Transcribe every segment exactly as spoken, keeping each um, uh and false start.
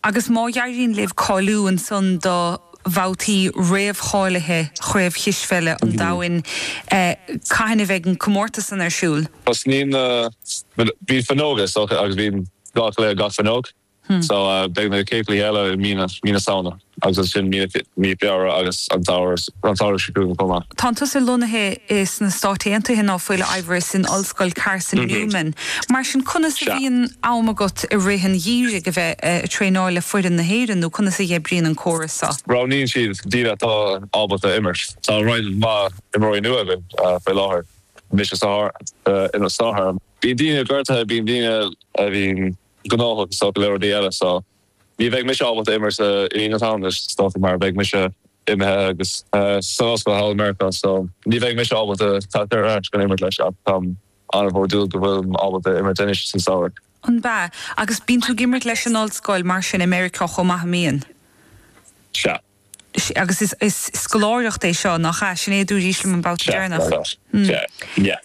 Agus má jarin lev callú an son do Vauti réamh cháilethe chréibh chiisfeile an dáin caiinna bheith an comórtas an arsúl. Os nín bí fanógus agus bhín gach le gach fanóg. So beag na céiplí eile mína mína sauna agus sin mí beara agus an táras an táras siúga comá. Tánta sa lunathe is na státaíonta hin á foiile Ivor sin Ollscoil Carson Newman. Mar sin conna sa bhíon ámagat i rihan dhíre go bheith tréáile fuidir na héireann nó conna sa dhéibríonn an chórasa. Ráníonn siad díra tá ábata immert. Tá roiid má imróí nua bin fé láthir mis ina sáthar. Bhín daoine gortathe bhín daoine a bhín gnáthach sa leir eile so bhí bheith mis ábata immer sa ina tána státa mar bheith mis imethe agus sanáscoil Hall America so ní bheith mis ábata tátar art gan immert leis ach tam anna bhór dúil go bhfuil ábata immert inis san sáhar. An ba, agus bín tú gimmert leis an Ollscoil mar sin America chomh maith míon. Se. Agus is is scoláireacht é seo nach cha sin é dú ríslim an bát dearnach. Yeah.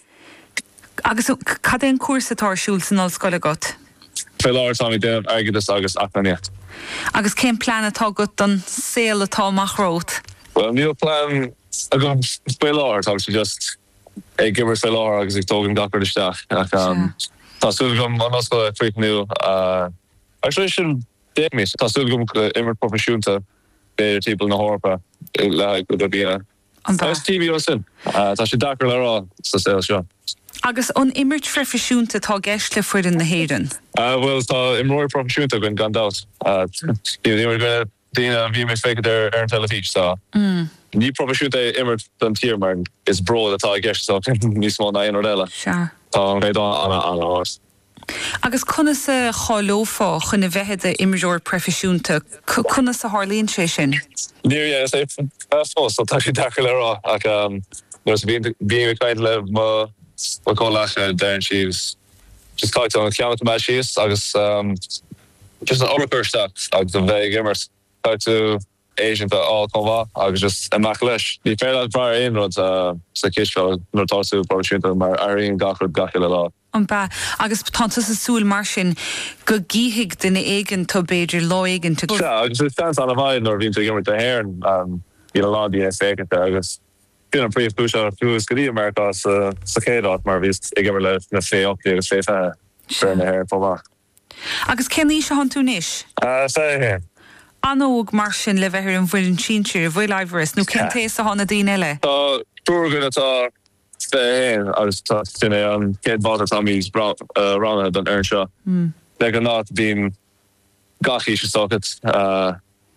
Agus cad é an cuasa társúil san Ollscoil agat? Fé láir tá déanamh airgeadas agus achnaíocht. Agus cén plán atá gut don saoil atá machrót? Well, níl plán a go fé láir tá sé just ag gimmer fé láir agus ag tógam gachar isteach ach tásúil gom an oscail tríicniú actually sin démis tásúil gom immer profisiúnta beidir tíbal na hórpa le go do bíana. Agus T V ó sin tá sé dachar le rá sa saoil seo. Agus an immert frefisiúnta tá gceist le fuidir na héireann? Well, tá imróir profisiúnta gin gandát. Níor gona daoine bhí mé féicid ar an telefís tá. Ní profisiúnta immert den tír mar is bro atá gceist so níos mó na aonar eile. Tá an réad anna anna ás. Agus conna sa chalófá chuna bheithe imróir profisiúnta conna sa Harlíonn sé sin? Níor é fós tá sé dachar le rá ach nuair bhíon caiid le má Wa call lach down she's just caught on account of she's agus um just an upper stuff agus the vague immers out to Asian for all cova agus just a maclish the fair that prior in roads uh sakishfel no tarsu opportunity mar Irene gachar gachar law an ba agus tantas sa súil mar sin go gíhiig duna éigen tá beidir lá éigen tu. Yeah, agus it stands on a vine nor vín to gimmer to hair and um you know lá the second agus Bhín an príomh búise fiúgus go dtí America sa céadát mar bhís ag emer le na fé optí agus fé fethe fear na hair fómach. Agus cén ní se han tú níis? Fé hé. Anóg mar sin le bheithir an bhfuil an tíir a bhfuil Ivoris nó cén tééis a hána daoine eile? Tá túgan atá fé hé agus tá duine an céad báta tá mís rána don air seo. Le go nát bhín gachi se socket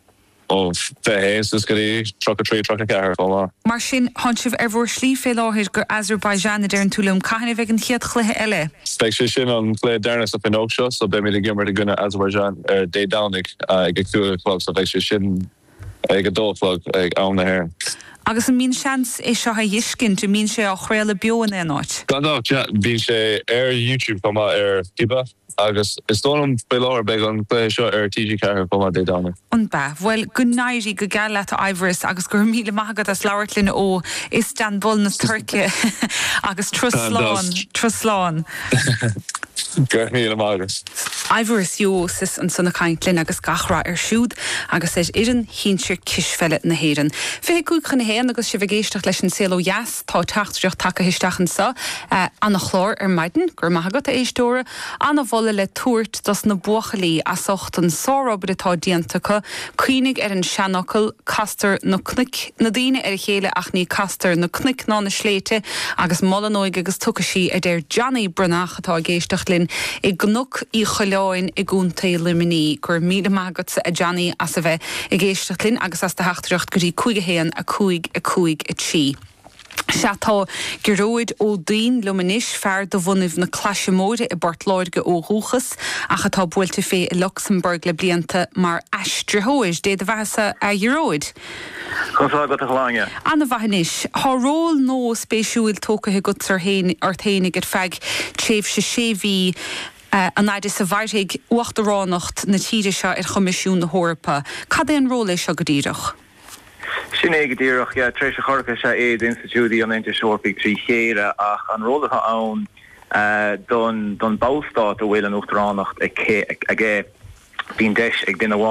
of fehés is goí truck a tree truck a ceair fá. Mar sin han sibh ar bhór slí fé láthir gur Azerbaijan ar an túlamm caiinna bheith an chiad chluthe eile. Speic sé sin an clé dearnas a pinóg seo, so be mé gimmer de gunna Azerbaijan ar dé dánig ag ag túla clog, so bheith sé sin ag a dóflog ag ann na hair. Agus an mín seans é seo ha dhiiscin tú mín sé á chréile beoin é náit? Gandát, bhín sé ar YouTube comma ar Tiba. Agus is dónam be láir beag an clé seo ar T G ceair comma dé dánig. An ba, well go nairí go geall le Ivoris agus gur míle maigad as leirlinn ó Istanbul na Turcia agus Trusláán Trusláán. Gur míle maigad. Ivoris Iosas an sanna caintlinn agus gachra ar siúd agus é iran hínsir kisfelle na héan. Fé gúchan na héan agus si bhgéisteach leis an célo jas tá tachtreacht take histeachchan sa anna chlór ar maidin gur maigad a éistóra anna bhla le túirt das na buchalí a socht an sórábad atá diantacha cuinig ar an seanachil castar na cnic na daine ar chéile ach ní castar na cnic ná na sléite agus molanóig agus tucaí a déir Johnny Brunach atá géisteach linn i gnúc í choleáin i gúnta liminí gur míle mágat a Johnny as a bheith i géisteach linn agus as de heachtracht gurí cúige héan a cúig a cúig a tí. Seatá geróid ó daon luminis fear do bhunaimh na claisimóide i Bartláirge ó Rúchas a chatá buailte fé i Luxemburg le blianta mar eistritheois dé de bheasa a geróid. Chá go a chláine. Anna bhanis, há ról nó spéisiúil tócathe go ar thain ar thainnig ar feig tréimh se séhí Uh, an aidir sa bhairthaigh uachtarránacht na tíide seo ar chomisisiún na hórpa. Cad é an róla seo go dtíireach? Sin é go dtíireach, ja, tréis a chorcha sé éad institúí an inter seorpaigh trí chéire ach an rólatha ann uh, don, don bástát a bhfuil an uachtarránacht ag é bhín deis ag duine